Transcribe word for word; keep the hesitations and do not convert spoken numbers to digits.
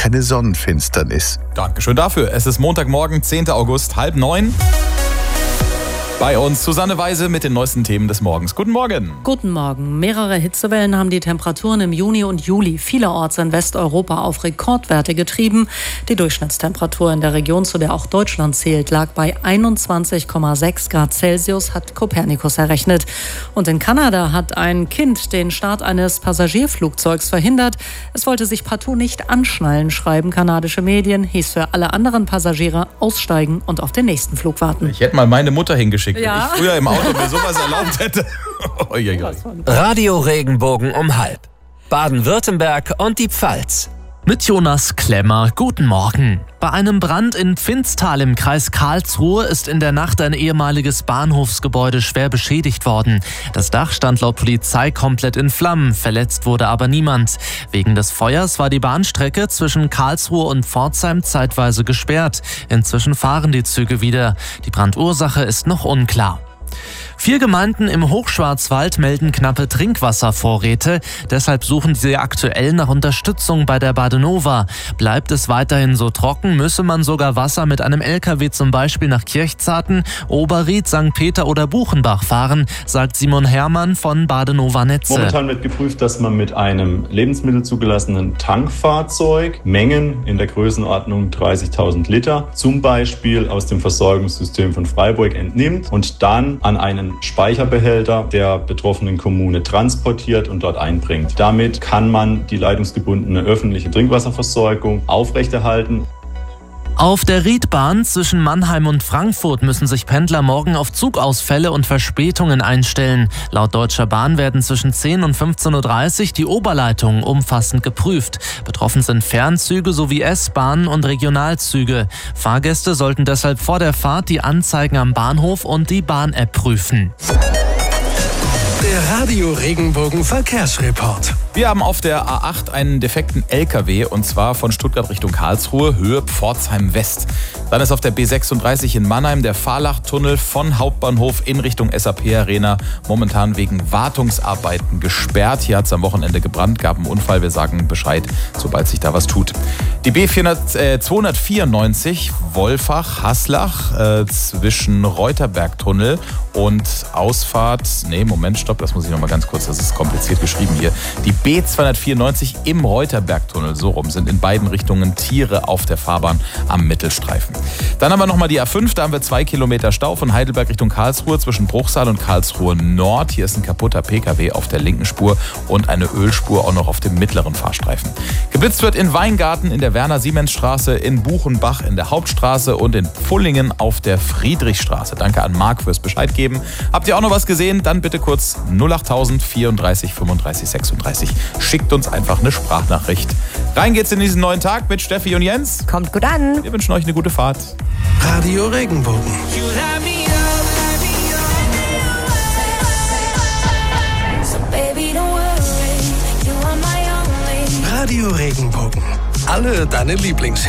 keine Sonnenfinsternis. Dankeschön dafür. Es ist Montagmorgen, zehnten August, halb neun. Bei uns Susanne Weise mit den neuesten Themen des Morgens. Guten Morgen. Guten Morgen. Mehrere Hitzewellen haben die Temperaturen im Juni und Juli vielerorts in Westeuropa auf Rekordwerte getrieben. Die Durchschnittstemperatur in der Region, zu der auch Deutschland zählt, lag bei einundzwanzig Komma sechs Grad Celsius, hat Copernicus errechnet. Und in Kanada hat ein Kind den Start eines Passagierflugzeugs verhindert. Es wollte sich partout nicht anschnallen, schreiben kanadische Medien. Hieß für alle anderen Passagiere aussteigen und auf den nächsten Flug warten. Ich hätte mal meine Mutter hingeschickt. Ja. Wenn ich früher im Auto mir sowas erlaubt hätte. Radio Regenbogen um halb. Baden-Württemberg und die Pfalz. Mit Jonas Klemmer, guten Morgen. Bei einem Brand in Pfinztal im Kreis Karlsruhe ist in der Nacht ein ehemaliges Bahnhofsgebäude schwer beschädigt worden. Das Dach stand laut Polizei komplett in Flammen, verletzt wurde aber niemand. Wegen des Feuers war die Bahnstrecke zwischen Karlsruhe und Pforzheim zeitweise gesperrt. Inzwischen fahren die Züge wieder. Die Brandursache ist noch unklar. Vier Gemeinden im Hochschwarzwald melden knappe Trinkwasservorräte. Deshalb suchen sie aktuell nach Unterstützung bei der Badenova. Bleibt es weiterhin so trocken, müsse man sogar Wasser mit einem L K W zum Beispiel nach Kirchzarten, Oberried, Sankt Peter oder Buchenbach fahren, sagt Simon Herrmann von Badenova Netze. Momentan wird geprüft, dass man mit einem lebensmittelzugelassenen Tankfahrzeug Mengen in der Größenordnung dreißigtausend Liter zum Beispiel aus dem Versorgungssystem von Freiburg entnimmt und dann an einen Speicherbehälter der betroffenen Kommune transportiert und dort einbringt. Damit kann man die leitungsgebundene öffentliche Trinkwasserversorgung aufrechterhalten. Auf der Riedbahn zwischen Mannheim und Frankfurt müssen sich Pendler morgen auf Zugausfälle und Verspätungen einstellen. Laut Deutscher Bahn werden zwischen zehn und fünfzehn Uhr dreißig die Oberleitungen umfassend geprüft. Betroffen sind Fernzüge sowie S-Bahnen und Regionalzüge. Fahrgäste sollten deshalb vor der Fahrt die Anzeigen am Bahnhof und die Bahn-App prüfen. Der Radio Regenbogen Verkehrsreport. Wir haben auf der A acht einen defekten L K W und zwar von Stuttgart Richtung Karlsruhe, Höhe Pforzheim West. Dann ist auf der B sechsunddreißig in Mannheim der Fahrlachtunnel von Hauptbahnhof in Richtung S A P Arena momentan wegen Wartungsarbeiten gesperrt. Hier hat es am Wochenende gebrannt, gab einen Unfall. Wir sagen Bescheid, sobald sich da was tut. Die B zweihundertvierundneunzig Wolfach-Haslach äh, zwischen Reuterbergtunnel und Ausfahrt, nee, Moment, stopp, das muss ich nochmal ganz kurz, das ist kompliziert geschrieben hier. Die B zweihundertvierundneunzig im Reuterbergtunnel, so rum, sind in beiden Richtungen Tiere auf der Fahrbahn am Mittelstreifen. Dann haben wir nochmal die A fünf, da haben wir zwei Kilometer Stau von Heidelberg Richtung Karlsruhe zwischen Bruchsal und Karlsruhe Nord. Hier ist ein kaputter P K W auf der linken Spur und eine Ölspur auch noch auf dem mittleren Fahrstreifen. Geblitzt wird in Weingarten, in der Werner-Siemens-Straße, in Buchenbach in der Hauptstraße und in Pfullingen auf der Friedrichstraße. Danke an Marc fürs Bescheid geben. Habt ihr auch noch was gesehen? Dann bitte kurz null acht tausend vierunddreißig fünfunddreißig sechsunddreißig. Schickt uns einfach eine Sprachnachricht. Rein geht's in diesen neuen Tag mit Steffi und Jens. Kommt gut an. Wir wünschen euch eine gute Fahrt. Radio Regenbogen. Radio Regenbogen. Alle deine Lieblings